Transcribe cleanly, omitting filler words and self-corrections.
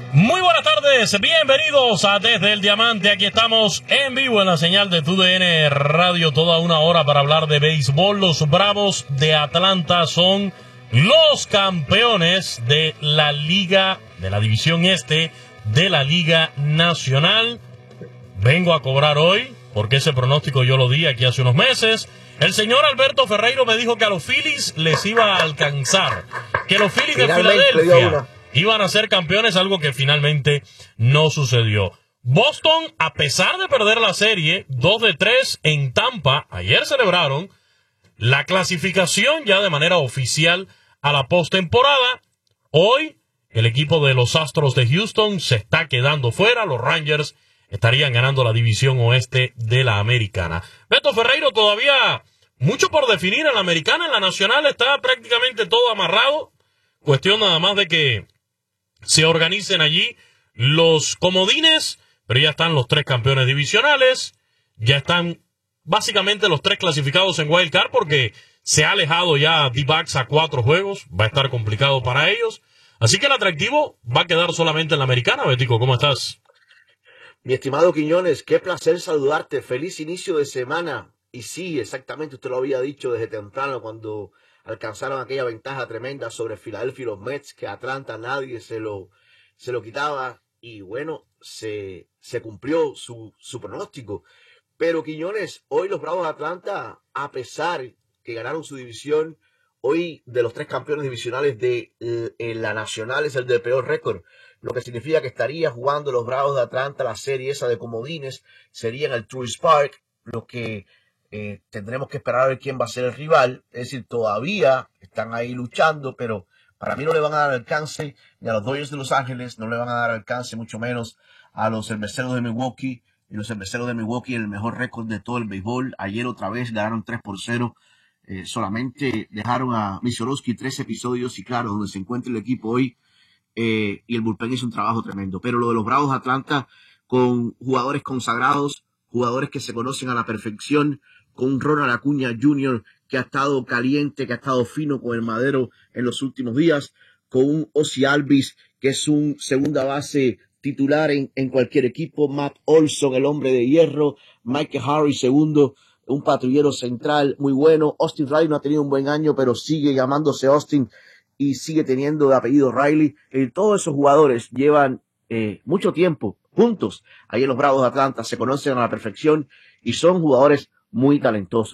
Muy buenas tardes, bienvenidos a Desde el Diamante. Aquí estamos en vivo en la señal de TUDN Radio, toda una hora para hablar de béisbol. Los Bravos de Atlanta son los campeones de la Liga, de la División Este de la Liga Nacional. Vengo a cobrar hoy, porque ese pronóstico yo lo di aquí hace unos meses. El señor Alberto Ferreiro me dijo que a los Phillies les iba a alcanzar, que los Phillies de Filadelfia iban a ser campeones, algo que finalmente no sucedió. Boston, a pesar de perder la serie 2-3 en Tampa, ayer celebraron la clasificación ya de manera oficial a la postemporada. Hoy el equipo de los Astros de Houston se está quedando fuera. Los Rangers estarían ganando la división oeste de la Americana. Beto Ferreiro, todavía mucho por definir en la Americana. En la Nacional está prácticamente todo amarrado. Cuestión nada más de que se organicen allí los comodines, pero ya están los tres campeones divisionales, ya están básicamente los tres clasificados en Wild Card, porque se ha alejado ya D-Backs a 4 juegos, va a estar complicado para ellos, así que el atractivo va a quedar solamente en la Americana. Betico, ¿cómo estás? Mi estimado Quiñones, qué placer saludarte, feliz inicio de semana. Y sí, exactamente, usted lo había dicho desde temprano cuando alcanzaron aquella ventaja tremenda sobre Filadelfia y los Mets, que Atlanta nadie se lo quitaba, y bueno, se cumplió su pronóstico. Pero Quiñones, hoy los Bravos de Atlanta, a pesar que ganaron su división, hoy de los tres campeones divisionales de la Nacional es el de peor récord, lo que significa que estaría jugando los Bravos de Atlanta la serie esa de comodines, sería en el Truist Park, lo que tendremos que esperar a ver quién va a ser el rival. Es decir, todavía están ahí luchando, pero para mí no le van a dar alcance ni a los Dodgers de Los Ángeles, no le van a dar alcance mucho menos a los Cerveceros de Milwaukee. Y los Cerveceros de Milwaukee, el mejor récord de todo el béisbol. Ayer otra vez ganaron 3-0. Solamente dejaron a Misorowski 3 episodios, y claro, donde se encuentra el equipo hoy, y el bullpen hizo un trabajo tremendo. Pero lo de los Bravos de Atlanta, con jugadores consagrados, jugadores que se conocen a la perfección, con un Ronald Acuña Jr. que ha estado caliente, que ha estado fino con el madero en los últimos días, con un Ozzie Albies que es un segunda base titular en cualquier equipo, Matt Olson, el hombre de hierro, Michael Harris segundo, un patrullero central muy bueno. Austin Riley no ha tenido un buen año, pero sigue llamándose Austin y sigue teniendo de apellido Riley. Todos esos jugadores llevan mucho tiempo juntos ahí en los Bravos de Atlanta, se conocen a la perfección y son jugadores muy talentosos.